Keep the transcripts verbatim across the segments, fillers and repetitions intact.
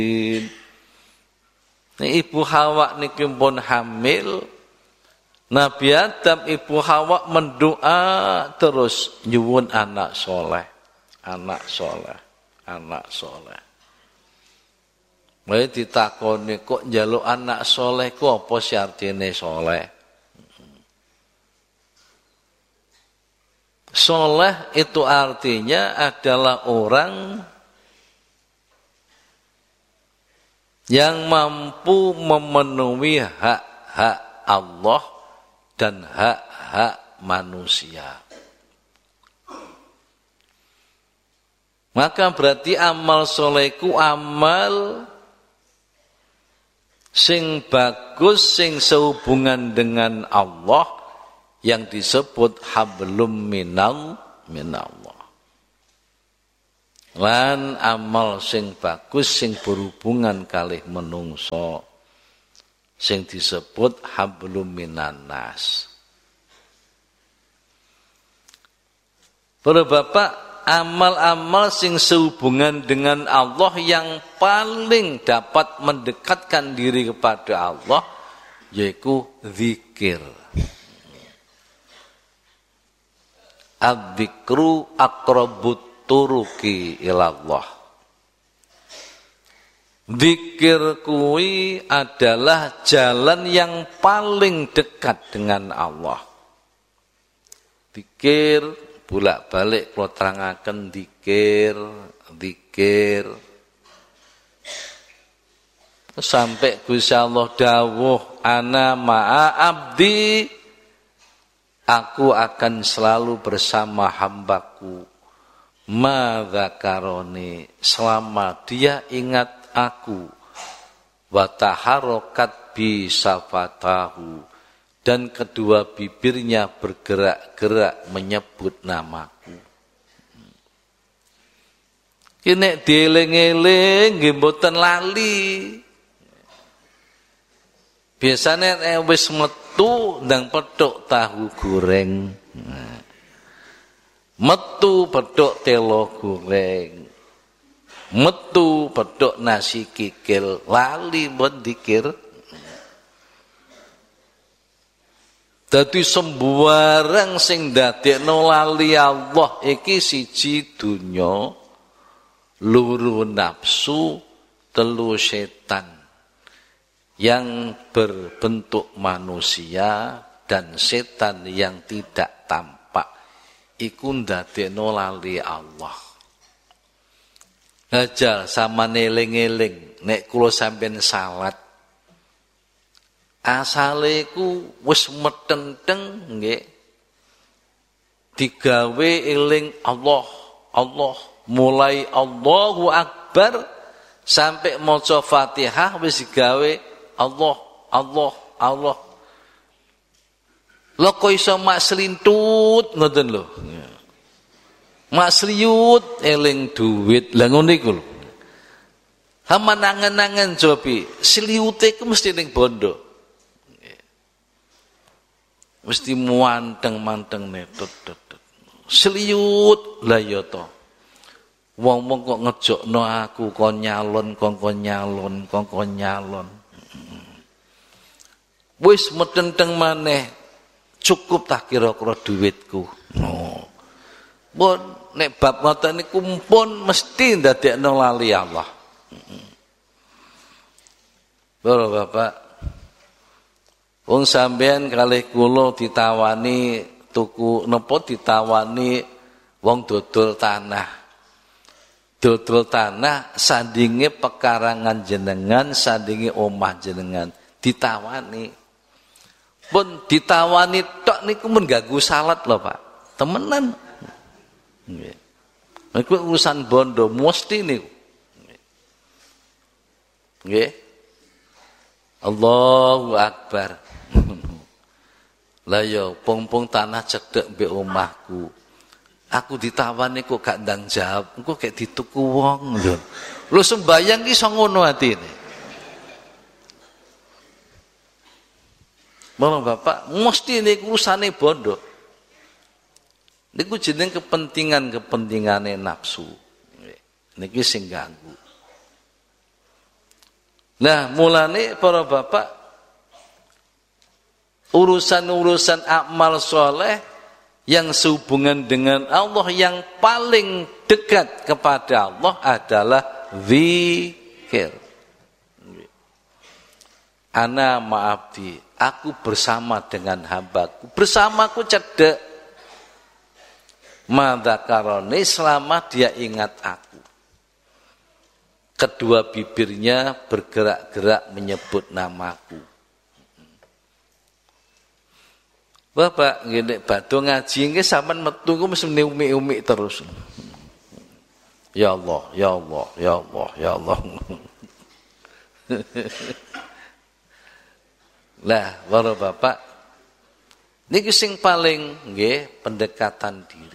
Ibu Hawa niki pun hamil. Nabi Adam, Ibu Hawa mendoa terus nyuwun anak soleh, anak soleh, anak soleh. Mulai ditakoni kok njaluk anak soleh ku apa sih artine soleh? Soleh itu artinya adalah orang yang mampu memenuhi hak-hak Allah dan hak-hak manusia. Maka berarti amal solehku amal sing bagus, sing sehubungan dengan Allah yang disebut hablum minal minallah. Lan amal sing bagus sing berhubungan kalih menungso sing disebut hablum minan nas. Para bapak, amal-amal sing sehubungan dengan Allah yang paling dapat mendekatkan diri kepada Allah yaitu zikir. Adzikru aqrabut turuki ilallah. Zikir kui adalah jalan yang paling dekat dengan Allah. Zikir bolak-balik kula terangaken zikir, zikir. Sampai Gusti Allah dawuh ana ma'a abdi, aku akan selalu bersama hambaku. Ma dzakaroni, selama dia ingat aku, wa taharokat bi safatahu, dan kedua bibirnya bergerak-gerak menyebut namaku. Kene dieling-eling nggih mboten lali. Biasane nek wis metu ndang petuk tahu goreng. Metu petuk telo goreng. Metu pedok nasi kikil, lali mbon dikir. Dadi sembarang sing dadekno lali Allah iki siji dunya, loro nafsu, telu setan yang berbentuk manusia dan setan yang tidak tampak iku ndadekno lali Allah. Aja sama neling-eling nek kula sampeyan salat asale ku wis metenteng nggih digawe eling Allah Allah mulai Allahu Akbar sampai maca Fatihah wis digawe Allah Allah Allah. Lho kok iso mak slintut ngoten lho. Mak sliut eling duit. Lah ngono iku lho. Ha manangan-nangan jobi, sliute ku mesti ning bondo. Mesti muanteng-manteng netut. Sliut lah ya to. Wong-wong kok ngejokno aku kon nyalon, kon kon nyalon, kon kon nyalon. Wis metenteng maneh cukup tak kira-kira duitku. Oh. Pun nek bab ngoten niku pun mesti ndadekno lali Allah. Lho Bapak, wong sampean kalih kula ditawani tuku napa ditawani wong dodol tanah. Dodol tanah sandinge pekarangan jenengan, sandinge omah jenengan ditawani. Pun ditawani tok niku men ganggu salat lho Pak. Temenan. Nggih. Niku urusan bondo mesti niku. Nggih. Allahu Akbar. Lah ya pung-pung tanah cedhek mbek omahku. Aku ditawani kok gak ndang jawab, engko kayak dituku wong lho. Lho sembayang ki iso ngono atine. Mong Bapak, mesti niku urusane bondo. Niku jeneng kepentingan-kepentingane nafsu. Niki sing ganggu. Nah, mulane para bapak, urusan-urusan amal soleh yang sehubungan dengan Allah, yang paling dekat kepada Allah adalah zikir. Ana ma'abdi, aku bersama dengan hambaku, bersamaku cedek. Madzakaroni, selama dia ingat aku. Kedua bibirnya bergerak-gerak menyebut namaku. Bapak ngene badhe ngaji nggih sampean metu ku mesti umi-umi terus. Ya Allah, ya Allah, ya Allah, ya Allah. Lah, para bapak, niki sing paling nggih pendekatan diri.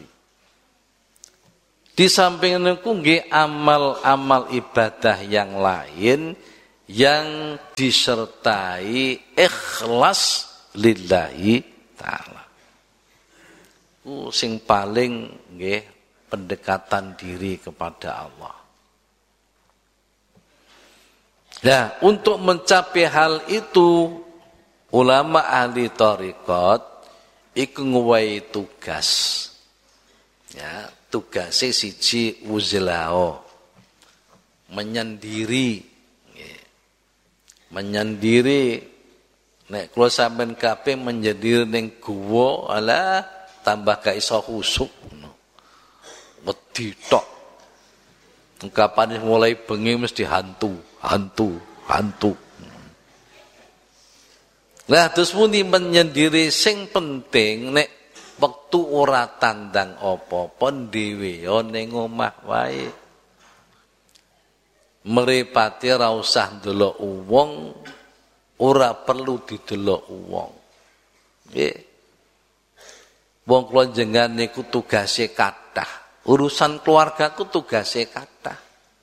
Di samping niku nggih amal-amal ibadah yang lain yang disertai ikhlas lillahi ta'ala. Ku sing paling nggih pendekatan diri kepada Allah. Nah, untuk mencapai hal itu ulama ahli thariqat iku nguwahi tugas. Ya, tugasnya siji uzlao, menyendiri, menyendiri. Nek kula sampean kabeh menyendiri ning guwa, alah tambah gak iso khusuk. Wedi tok. Ungkapane mulai bengi mesti hantu, hantu, hantu. Lah terus muni menyendiri sing penting nek wektu ora tandang apa-apa dhewe ya ning omah wae. Mripate ra usah ndelok wong, ora perlu didelok wong. Nggih. Wong kula jenengan niku tugase kathah. Urusan keluargaku tugase kathah.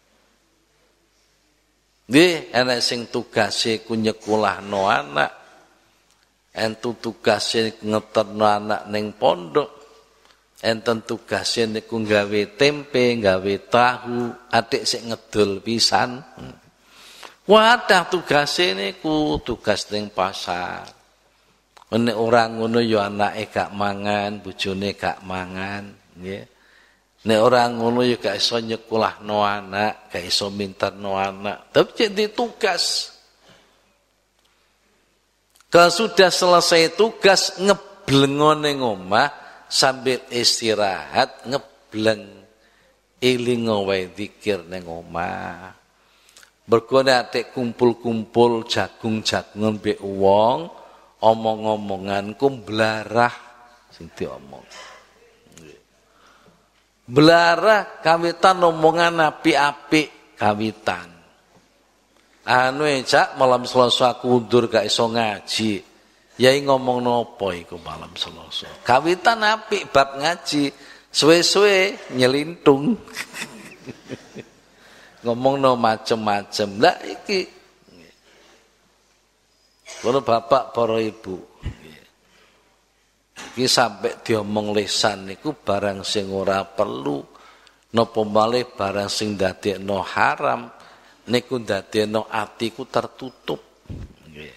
Nggih, ana sing tugase ku nyekolahno anak. Enten tugase ngeterno anak ning pondok. Enten tugase niku gawe tempe, gawe tahu, adik sik ngedol pisan. Wadah tugase niku tugas ning pasar. Nek ora ngono ya anake gak mangan, bojone gak mangan, nggih. Nek ora ngono ya gak iso nyekolahno anak, gak iso minterno anak. Tapi jadi tugas. Kalau sudah selesai tugas, ngeblengo ning omah sambil istirahat, ngebleng elingo wae zikir ning omah. Mergo nek kumpul-kumpul jagung-jagungan mbek wong, omong-omonganku mblarah sing diomong. Belarah kawitan omongan apik-apik kawitan. Anu cak malam Selasa aku undur gak iso ngaji. Yai ngomong nopo iku malam Selasa. Kawitan apik bab ngaji, suwe-suwe nyelintung. Ngomongno macem-macem. Lah iki. Para bapak, para ibu. Iki sampai diomong lisan niku barang sing ora perlu, napa malih barang sing ndadekno haram, niku ndadekno atiku tertutup. Nggih.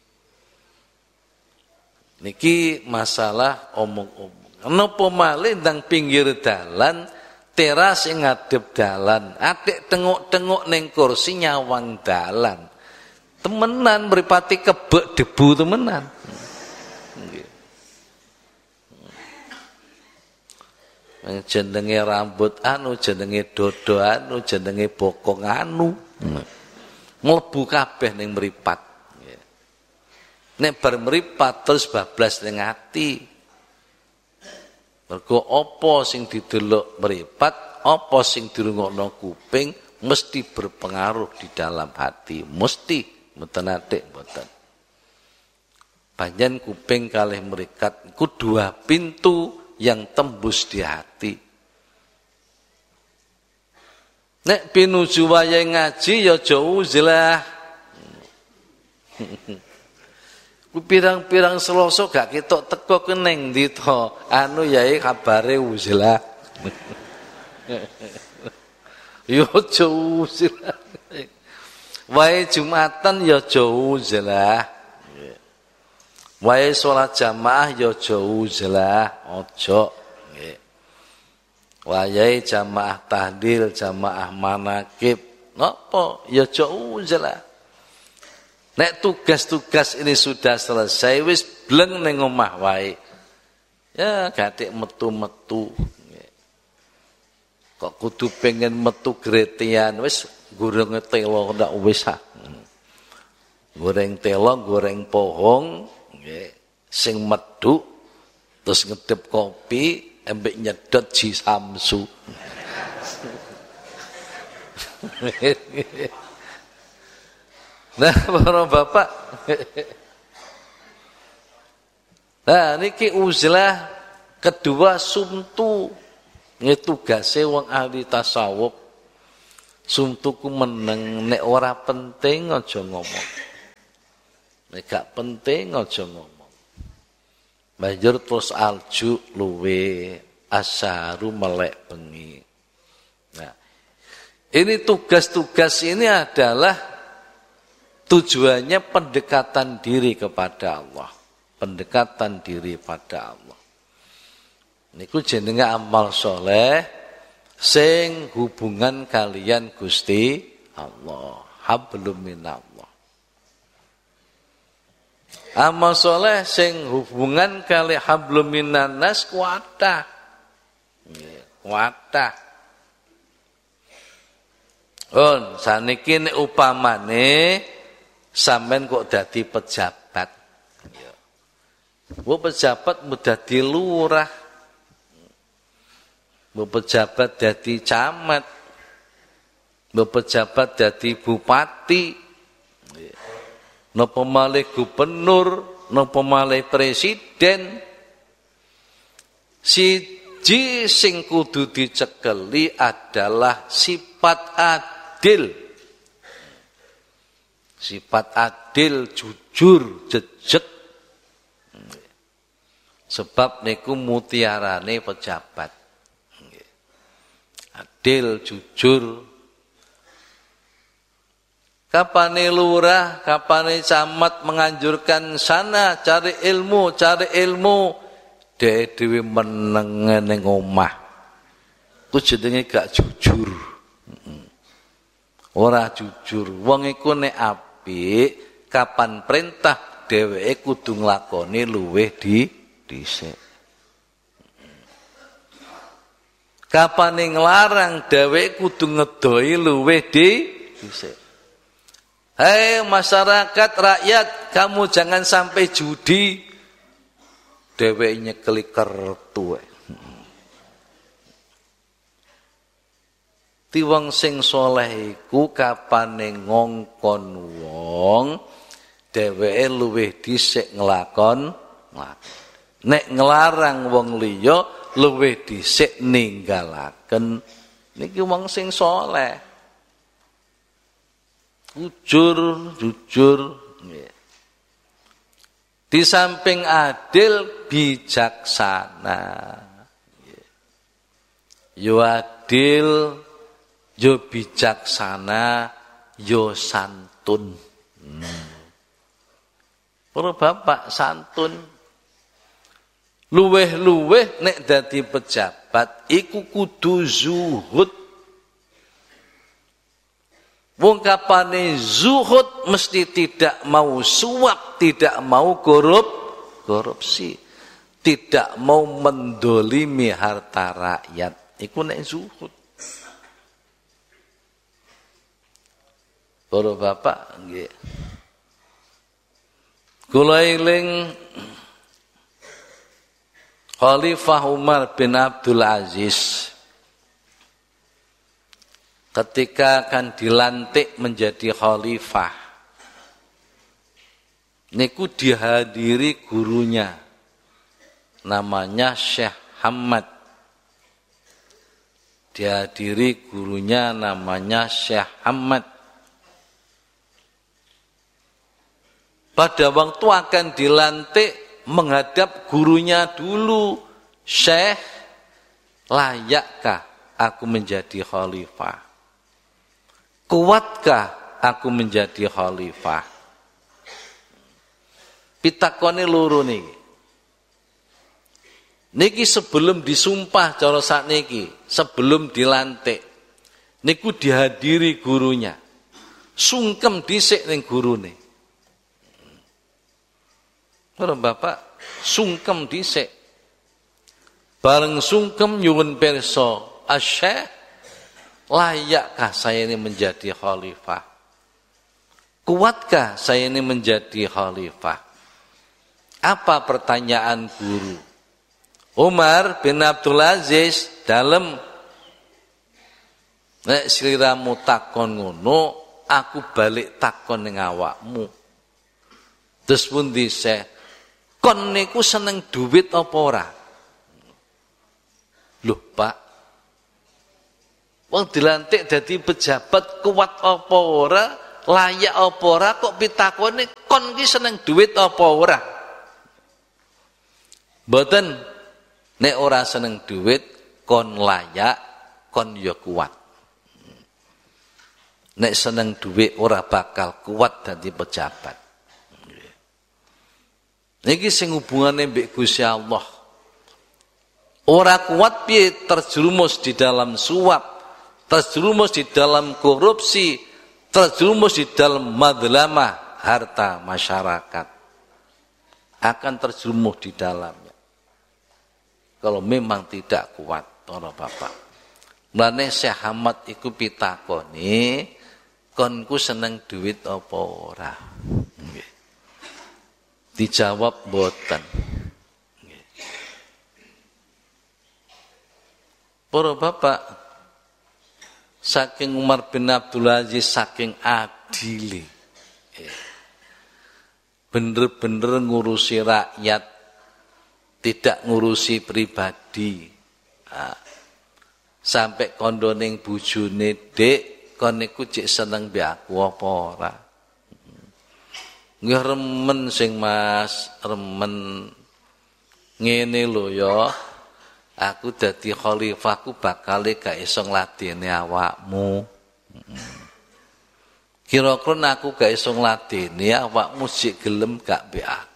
Niki masalah omong-omong. Napa malih ndang pinggir dalan, teras sing ngadep dalan, atik tengok-tengok ning kursi nyawang dalan. Temenan mripate kebek debu temenan. Jenenge rambut anu, jenenge dodo anu, jenenge bokong anu. Mlebu kabeh ning mripat. Nek bar mripat terus bablas ning ati. Mergo apa sing didelok mripat, apa sing dirungokno kuping mesti berpengaruh di dalam hati, mesti mboten atik mboten. Panjen kuping kalih mrikat iku dua pintu yang tembus di hati. Nek pinuju wayahe ngaji ya aja uzlah. Ku pirang-pirang Selasa gak ketok teko keneng ndi to. Anu yae kabare uzlah. Yo aja uzlah. Wae Jumatan ya jauh jelah. Wae salat jamaah ya jauh jelah, ojo. Nggih. Wae jamaah tahlil, jamaah manakib, napa ya jauh jelah. Nek tugas-tugas ini sudah selesai wis bleng ning omah wae. Ya gatik metu-metu. Kok kudu pengen metu gretian wis goreng telo ndak wis ah. Goreng telo, goreng pohong, nggih. Sing medhuk terus ngedep kopi, embek nyedot ji samsu. Nah, para bapak. Nah, niki uzlah kedua sumtu. Nggih tugase wong ahli tasawuf. Sumtu ku meneng nek ora penting aja ngomong. Nek gak penting aja ngomong. Banjur terus alju luwe asharu melek bengi. Nah, ini tugas-tugas ini adalah tujuannya pendekatan diri kepada Allah. Pendekatan diri pada Allah. Niku jenenge amal soleh sing hubungan kalian Gusti Allah. Hablum minallah. Amal soleh sing hubungan kali hablum minannas kuatah. Kuatah. On saniki nek upamane sampean kok dadi pejabat. Ya. Bu pejabat mu dadi lurah. Bu pejabat dadi camat. Bu pejabat dadi bupati. Ya. Napa malih gubernur, napa malih presiden. Siji sing kudu dicekeli adalah sifat adil. Sifat adil, jujur, jejeg. Sebab niku mutiarane pejabat. Adil, jujur. Kapane lurah, kapane camat menganjurkan sana cari ilmu, cari ilmu. Dhek dhewe meneng ning omah. Ku jenenge gak jujur. Ora jujur. Wong iku nek apik, kapan perintah dheweke kudu nglakoni luwih di dhisik. Kapan nglarang dheweke kudu ngedoi luwih di dhisik. Hei masyarakat rakyat, kamu jangan sampai judi. Dheweke nyekeli kertu. Ti wong sing saleh iku kapane ngongkon wong dheweke luwih dhisik nglakon nek nglarang wong liya luwih dhisik ninggalaken niki wong sing saleh jujur jujur nggih di samping adil bijaksana nggih yo adil yo bijaksana, yo santun. Hmm. Para bapak santun. Luweh-luweh nek dadi pejabat iku kudu zuhud. Wong kapane zuhud mesti tidak mau suap, tidak mau korup, korupsi, tidak mau mendolimi harta rakyat. Iku nek zuhud. Para bapak nggih. Kula eling Khalifah Umar bin Abdul Aziz ketika akan dilantik menjadi khalifah. Niku dihadiri gurunya. Namanya Syekh Hamad. Dihadiri gurunya namanya Syekh Hamad. Pada waktu akan dilantik menghadap gurunya dulu, Syekh, layakkah aku menjadi khalifah? Kuatkah aku menjadi khalifah? Pitakone loro niki. Niki sebelum disumpah cara sakniki, sebelum dilantik, niku dihadiri gurunya. Sungkem dhisik ning gurune. Para bapak, sungkem dhisik. Bareng sungkem nyuwun pirsa, "Asy-Syaikh, layakkah saya ini menjadi khalifah? Kuatkah saya ini menjadi khalifah?" Apa pertanyaan guru? Umar bin Abdul Aziz dalem, nek sliramu takon ngono, aku balik takon ning awakmu. Terus pun dise, kon niku seneng duit apa ora? Loh, Pak, wong dilantik dadi pejabat kuat apa ora, layak apa ora, kok pitakone kon ki seneng duit apa ora? Mboten. Nek ora seneng duit, kon layak, kon ya kuat. Nek seneng duit ora bakal kuat dadi pejabat. Niki sing hubungane mbek Gusti Allah. Ora kuat piye terjerumus di dalam suap, terjerumus di dalam korupsi, terjerumus di dalam madlamah harta masyarakat. Akan terjerumus di dalamnya. Kalau memang tidak kuat, para bapak. Mulane Syekh Ahmad iku pitakoni, konku seneng duit apa ora? Nggih. Dijawab mboten. Nggih. Para bapak, saking Umar bin Abdul Aziz saking adile. Bener-bener ngurusi rakyat, tidak ngurusi pribadi. Nah, sampai kondoning bujune, "Dek, kon niku cek seneng mbek aku apa ora?" Nggih remen sing Mas, remen. Ngene lho ya. Aku dadi khalifahku bakale gak iso ngladeni awakmu. Kira-kira aku gak iso ngladeni awakmu sik gelem gak mbek aku.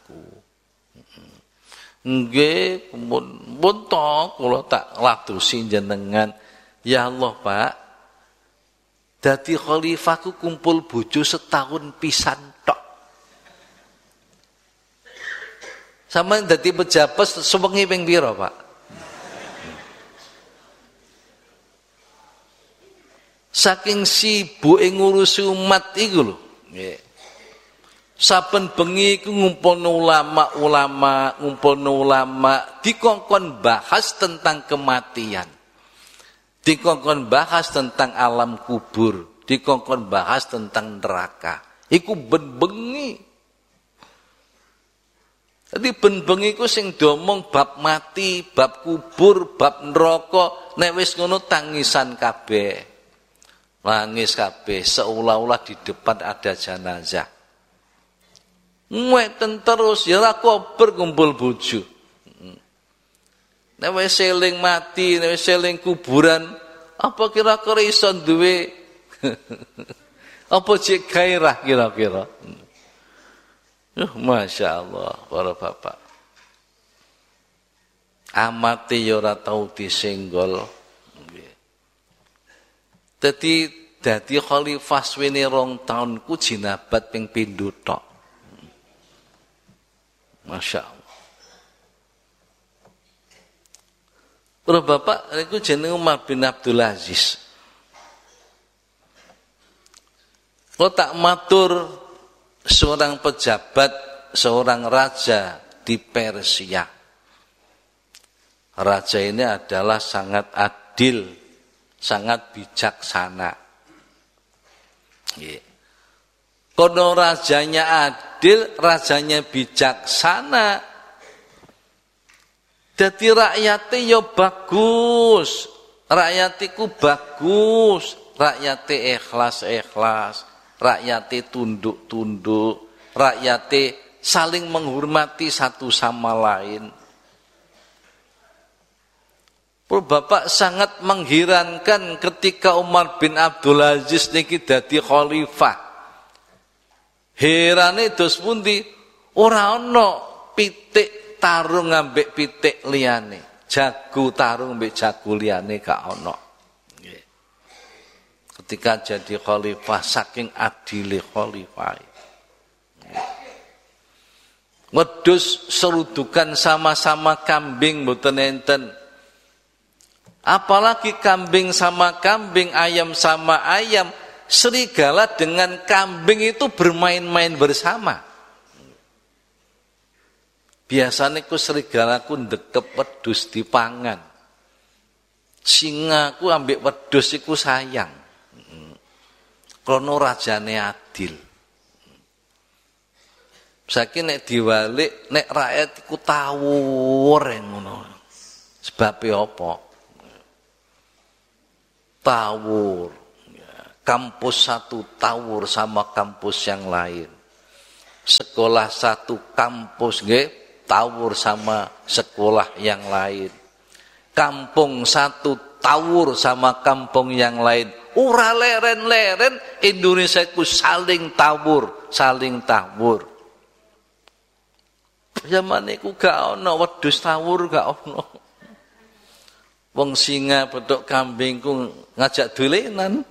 Nggih, pun pun to kula tak ladosi jenengan. Ya Allah, Pak. Dadi khalifahku kumpul bojo setahun pisan tok. Sampeyan dadi pejabat sewengi ping pira, Pak? Saking sibuke ngurusi umat iku lho. Nggih. Saben bengi iku ngumpulno ulama-ulama, ngumpulno ulama, dikongkon bahas tentang kematian. Dikongkon bahas tentang alam kubur, dikongkon bahas tentang neraka. Iku ben bengi. Jadi ben bengi iku sing domong bab mati, bab kubur, bab neraka, nek wis ngono tangisan kabeh. Nangis kabeh seolah-olah di depan ada jenazah. Ngweten terus ya ora kober kumpul bojo. Nek wis eling mati, nek wis eling kuburan, apa kira-kira iso duwe apa jek gairah kira-kira. Uh, Masya Allah, para bapak. Amate ya ora tau disenggol. Dadi dadi khalifah suwene rong taun ku jinabat ping pindho tok. Masya Allah. Para bapak, itu jenenge Umar bin Abdul Aziz. Kalau tak matur seorang pejabat, seorang raja di Persia. Raja ini adalah sangat adil, sangat bijaksana. Yeah. Kono rajanya adil, rajanya bijaksana. Dadi rakyate ya bagus, rakyatiku bagus, rakyate ikhlas-ikhlas, rakyate tunduk-tunduk, rakyate saling menghormati satu sama lain. Bapak sangat mengherankan ketika Umar bin Abdul Aziz niki dadi khalifah. Herane dos pundi ora ana pitik tarung ambek pitik liyane. Jago tarung ambek jago liyane gak ana. Nggih. Ketika jadi khalifah saking adile khalifah. Wedhus serudukan sama-sama kambing mboten enten. Apalagi kambing sama kambing, ayam sama ayam, serigala dengan kambing itu bermain-main bersama. Biasanya ku serigala ku ndekep wedhus dipangan. Singa ku ambek wedhus iku sayang. Krono rajane adil. Saiki nek diwalik, nek rakyat iku tawur ngono. Sebabe apa? Tawur. Kampus satu tawur sama kampus yang lain. Sekolah satu kampus nggih tawur sama sekolah yang lain. Kampung satu tawur sama kampung yang lain. Ora leren-leren Indonesia ku saling tawur, saling tawur. Zaman iku gak ana wedhus tawur gak ana. Wong singa bedok kambing ku ngajak dolenan.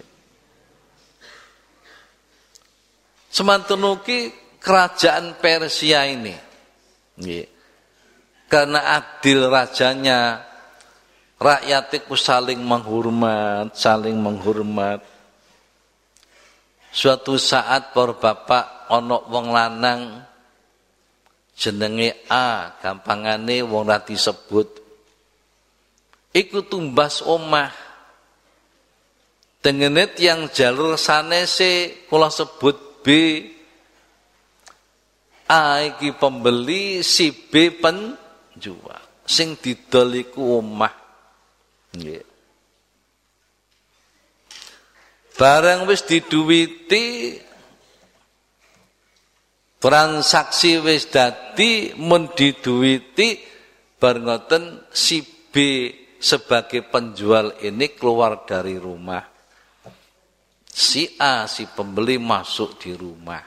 Semanten ugi kerajaan Persia ini. Nggih. Karena adil rajanya, rakyatnya saling menghormat, saling menghormat. Suatu saat para bapak ana wong lanang jenenge A, gampangane wong ra disebut. Iku tumbas omah. Tengenet yang jalur sanese kula sebut B. A iki pembeli, si B penjual. Sing didol iku omah. Nggih. Barang wis diduwiti, transaksi wis dadi, mun diduwiti, bar ngoten si B sebagai penjual ini keluar dari rumah. Si A, si pembeli masuk di rumah.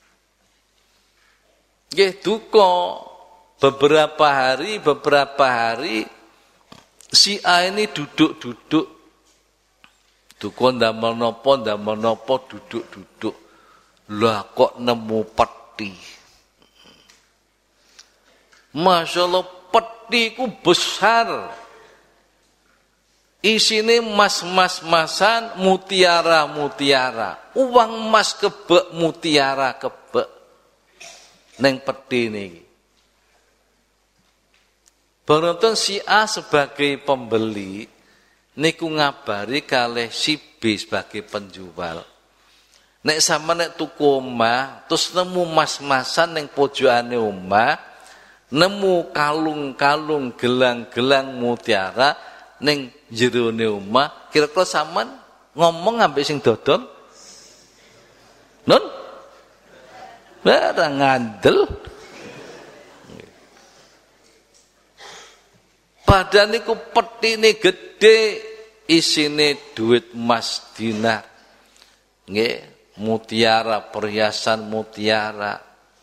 Nggih duka beberapa hari, beberapa hari si A ini duduk-duduk. Duka ndamel napa, ndamel napa duduk-duduk. Lah kok nemu peti. Masyaallah peti ku besar. Isine mas-mas-masan, mutiara-mutiara. Uang emas kebek, mutiara kebek. Neng peti niki. Barangkali si A sebagai pembeli niku ngabari kalih si B sebagai penjual. Nek sama nek tuku omah, terus nemu mas-masan neng pojokane omah, nemu kalung-kalung gelang-gelang mutiara neng jerone omah, kira-kira sampean ngomong ambek sing dodol? Nun? Ora ngandel. Padahal niku petine gede, isine duit emas dinar. Nggih, mutiara, perhiasan mutiara.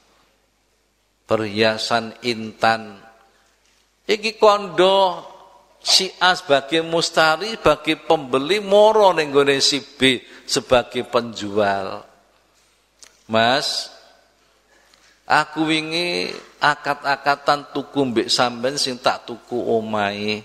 Perhiasan intan. Iki kondo si A sebagai mustari, sebagai pembeli, moro ning gone si B sebagai penjual. Mas, aku wingi akad-akatan tuku mbek sampean sing tak tuku omahe.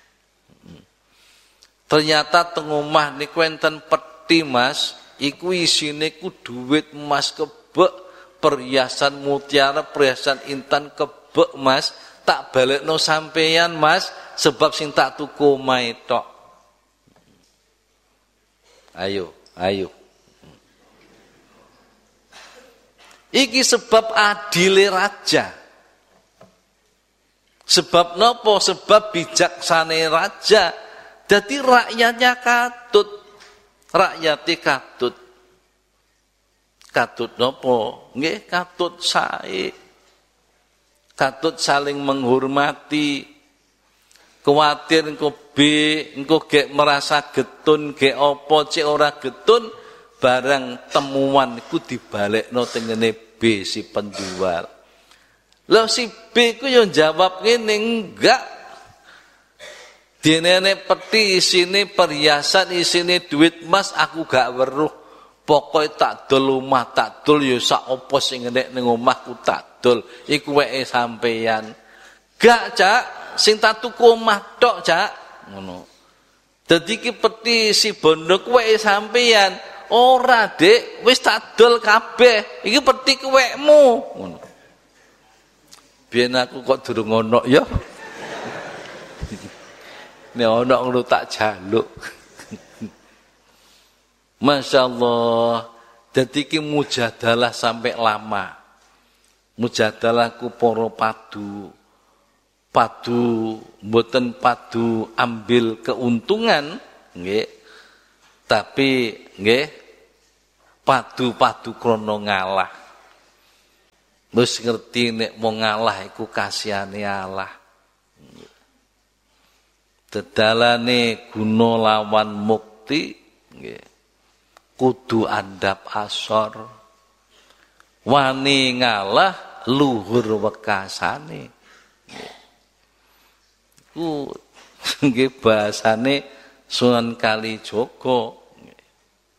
Ternyata teng omah niku enten peti, Mas. Iku isine ku duit emas kebek, perhiasan mutiara, perhiasan intan kebek, Mas. Tak balekno sampeyan, Mas, sebab sing tak tuku omahe tok. Ayo, ayo. Iki sebab adile raja. Sebab nopo? Sebab bijaksane raja. Jadi rakyatnya katut. Rakyatnya katut. Katut nopo? Nggih, katut sae. Katut saling menghormati. Kuwatir engko B, engko gek merasa getun, gek apa cek ora getun, barang temuan iku dibalekno tengene B si penjual. Lah si B ku yo jawab ngene, enggak. Dene peti isine perhiasan, isine duit emas, aku gak weruh. Pokoke tak dol omah, tak dol ya sak apa sing enek ning omahku tak dol. Iku weke sampeyan. Gak, Cak, sing tak tuku omah tok, Cak. Ngono. Dadi iki peti si bondo kuweke sampeyan. Ora, Dik, wis tak dol kabeh. Iki peti kuwekmu. Ngono. Biyen aku kok durung ono ya. Nek ono ngono tak jaluk. Masya Allah. Jadi ki mujadalah sampai lama. Mujadalah ku poro padu. Padu, mboten padu ambil keuntungan, nggih. Tapi nggih padu-padu krono ngalah. Wis ngerti nek wong ngalah iku kasihane Allah. Dedalane guna lawan mukti, nggih. Kudu andap asor, wani ngalah luhur wekasane. Ku nggih bahasane Sunan Kalijaga